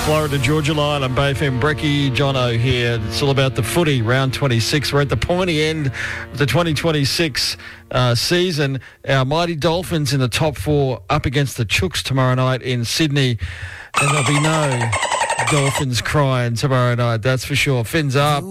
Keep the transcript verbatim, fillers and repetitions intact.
Florida, Georgia Line on Bay F M. Brecky, Jono here. It's all about the footy, round twenty-six. We're at the pointy end of the twenty twenty-six uh, season. Our mighty Dolphins in the top four up against the Chooks tomorrow night in Sydney. And there'll be no Dolphins crying tomorrow night, that's for sure. Fins up.